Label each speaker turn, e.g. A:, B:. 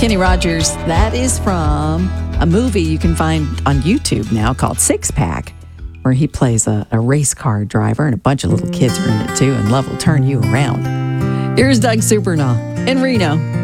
A: Kenny Rogers. That is from a movie you can find on YouTube now called Six Pack, where he plays a race car driver, and a bunch of little kids are in it too, and love will turn you around. Here's Doug Supernaw in Reno.